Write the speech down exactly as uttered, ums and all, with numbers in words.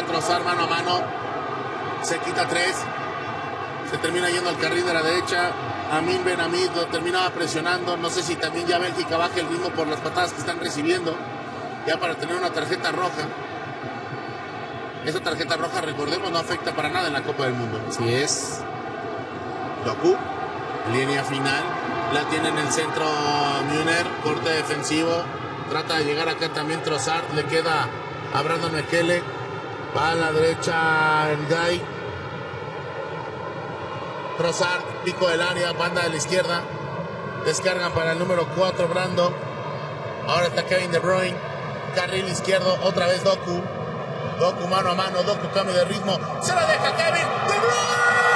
llega Trossard mano a mano. Se quita tres. Se termina yendo al carril de la derecha. Amin Ben Hamid lo terminaba presionando. No sé si también ya Bélgica baja el ritmo por las patadas que están recibiendo. Ya para tener una tarjeta roja. Esa tarjeta roja, recordemos, no afecta para nada en la Copa del Mundo. Así es. Doku, línea final. La tiene en el centro Müller. Corte defensivo. Trata de llegar acá también Trossard. Le queda a Brandon Mekele. Va a la derecha Ndiaye. Trossard, pico del área, banda de la izquierda. Descargan para el número cuatro, Brando. Ahora está Kevin De Bruyne. Carril izquierdo, otra vez Doku. Doku mano a mano, Doku cambio de ritmo. Se la deja Kevin De Bruyne.